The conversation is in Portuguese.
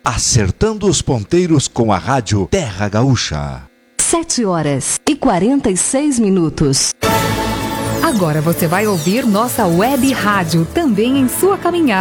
acertando os ponteiros com a rádio Terra Gaúcha. 7h46. Agora você vai ouvir nossa web rádio também em sua caminhada.